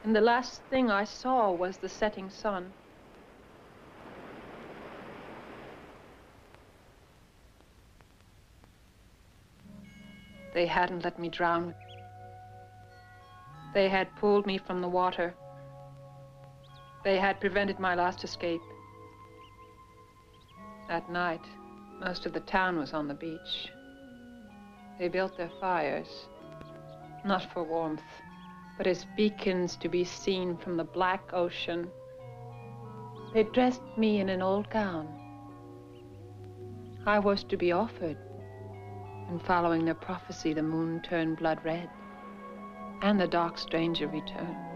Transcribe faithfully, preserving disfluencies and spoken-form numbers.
And the last thing I saw was the setting sun. They hadn't let me drown. They had pulled me from the water. They had prevented my last escape. That night, most of the town was on the beach. They built their fires, not for warmth, but as beacons to be seen from the black ocean. They dressed me in an old gown. I was to be offered, and following their prophecy, the moon turned blood red, and the dark stranger returned.